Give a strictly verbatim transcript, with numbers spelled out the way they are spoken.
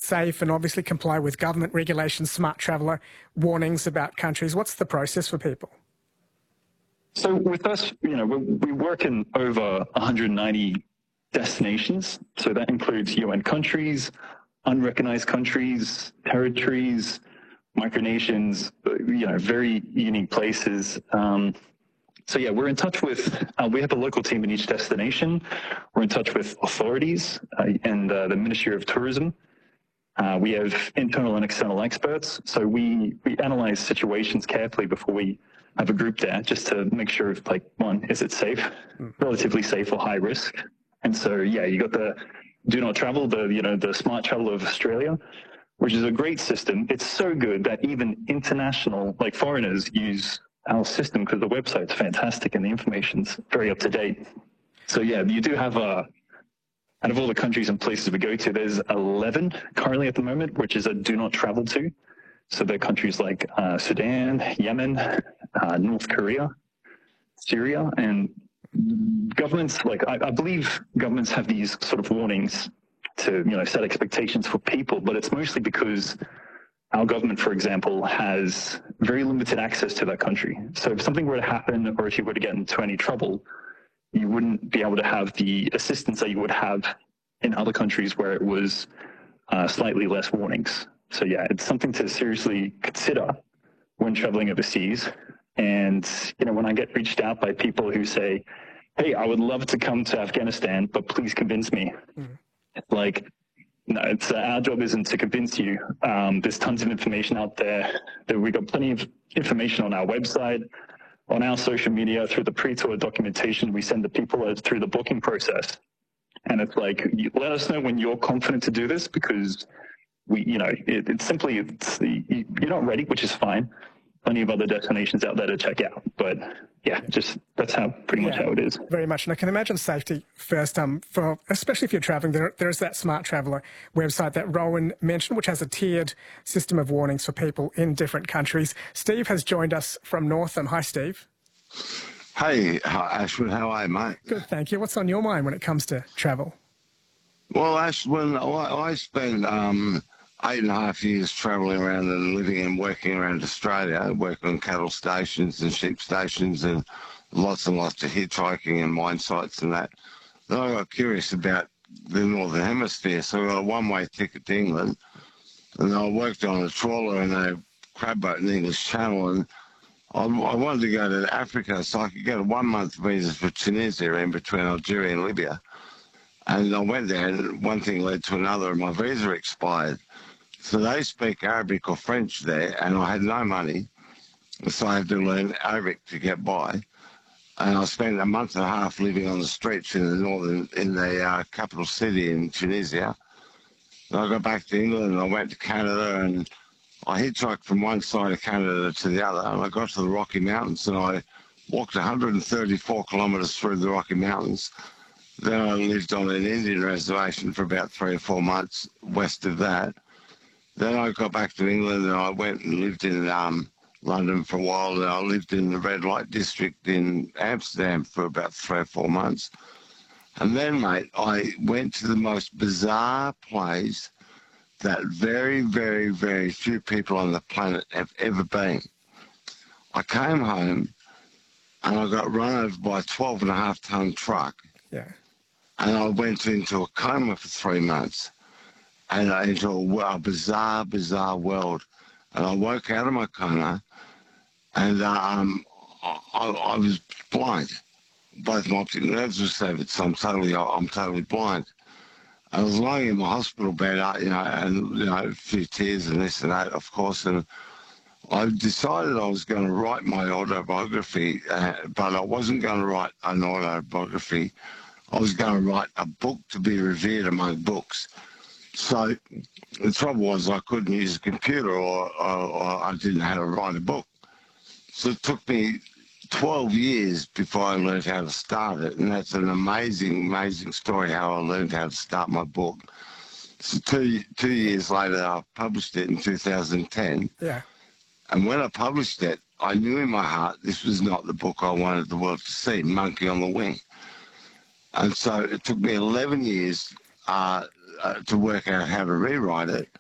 safe and obviously comply with government regulations, smart traveller warnings about countries. What's the process for people? So with us, you know, we, we work in over one hundred ninety destinations. So that includes U N countries, unrecognized countries, territories, micronations, you know, very unique places. Um, so yeah, we're in touch with, uh, we have a local team in each destination. We're in touch with authorities uh, and uh, the Ministry of Tourism. Uh, we have internal and external experts. So we, we analyze situations carefully before we have a group there, just to make sure, if, like, one, is it safe, mm. relatively safe or high risk? And so, yeah, you got the Do Not Travel, the, you know, the Smart Travel of Australia, which is a great system. It's so good that even international, like foreigners, use our system because the website's fantastic and the information's very up to date. So yeah, you do have a, out of all the countries and places we go to, there's eleven currently at the moment, which is a do not travel to. So there are countries like uh, Sudan, Yemen, uh, North Korea, Syria, and governments, like I, I believe governments have these sort of warnings to, you know, set expectations for people, but it's mostly because our government, for example, has very limited access to that country. So if something were to happen, or if you were to get into any trouble, you wouldn't be able to have the assistance that you would have in other countries where it was uh, slightly less warnings. So yeah, it's something to seriously consider when traveling overseas. And, you know, when I get reached out by people who say, hey, I would love to come to Afghanistan, but please convince me. Mm. Like, no, it's, uh, our job isn't to convince you. Um, there's tons of information out there. That we've got plenty of information on our website, on our social media, through the pre-tour documentation we send the people through the booking process. And it's like, you, let us know when you're confident to do this, because we, you know, it, it's simply, it's the, you're not ready, which is fine. Plenty of other destinations out there to check out. But yeah, just that's how pretty much yeah, how it is. Very much. And I can imagine safety first, um, for especially if you're traveling. There, there's that Smart Traveller website that Rowan mentioned, which has a tiered system of warnings for people in different countries. Steve has joined us from Northam. Hi, Steve. Hey, Ashwin, how are you, mate? Good, thank you. What's on your mind when it comes to travel? Well, Ashwin, I, I spent um, eight and a half years travelling around and living and working around Australia, working on cattle stations and sheep stations and lots and lots of hitchhiking and mine sites and that. Then I got curious about the Northern Hemisphere, so I got a one-way ticket to England, and I worked on a trawler and a crab boat in the English Channel, and I, I wanted to go to Africa so I could get a one-month visa for Tunisia in between Algeria and Libya. And I went there, and one thing led to another, and my visa expired. So they speak Arabic or French there, and I had no money, so I had to learn Arabic to get by. And I spent a month and a half living on the streets in the northern, in the uh, capital city in Tunisia. And I got back to England, and I went to Canada, and I hitchhiked from one side of Canada to the other, and I got to the Rocky Mountains, and I walked one hundred thirty-four kilometres through the Rocky Mountains. Then I lived on an Indian reservation for about three or four months west of that. Then I got back to England, and I went and lived in um, London for a while, and I lived in the red light district in Amsterdam for about three or four months. And then, mate, I went to the most bizarre place that very, very, very few people on the planet have ever been. I came home, and I got run over by a twelve and a half tonne truck. Yeah. And I went into a coma for three months, and into a, a bizarre, bizarre world. And I woke out of my coma, and um, I, I was blind. Both my optic nerves were severed, so I'm totally, I'm totally blind. I was lying in my hospital bed, you know, and you know, a few tears and this and that, of course. And I decided I was going to write my autobiography, uh, but I wasn't going to write an autobiography. I was going to write a book to be revered among books. So the trouble was I couldn't use a computer, or, or, or I didn't know how to write a book. So it took me twelve years before I learned how to start it. And that's an amazing, amazing story how I learned how to start my book. So two, two years later, I published it in two thousand ten. Yeah. And when I published it, I knew in my heart this was not the book I wanted the world to see, Monkey on the Wing. And so it took me eleven years uh, uh, to work out how to rewrite it.